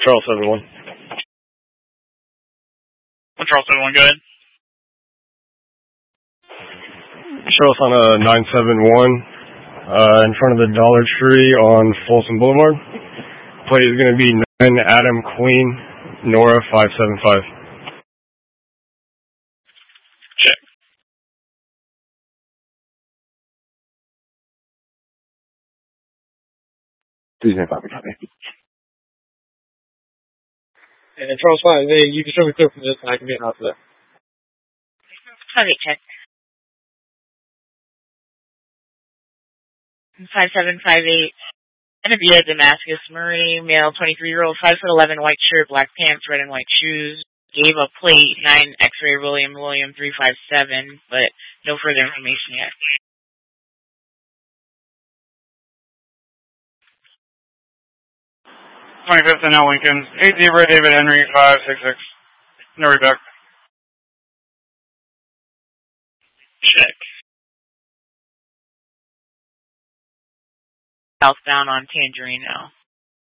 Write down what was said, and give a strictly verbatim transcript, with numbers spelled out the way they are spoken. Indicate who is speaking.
Speaker 1: Charles seven one.
Speaker 2: Charles seven one, go ahead.
Speaker 1: Show us on a nine seven one uh, in front of the Dollar Tree on Folsom Boulevard. Plate is going to be nine Adam Queen, Nora five seven five.
Speaker 2: Check.
Speaker 1: Please stand by, copy.
Speaker 3: And Charles five, hey, you can show me clear from this and I can get out of there.
Speaker 4: Okay, check. five seven five eight. Genevieve Damascus Murray, male, twenty-three-year-old, five foot eleven, white shirt, black pants, red and white shoes. Gave a plate, nine X-ray William William three five seven, but no further information yet.
Speaker 2: twenty-fifth and L Lincoln. eight zero David Henry five six six. No reback. Check.
Speaker 4: Southbound on Tangerine now.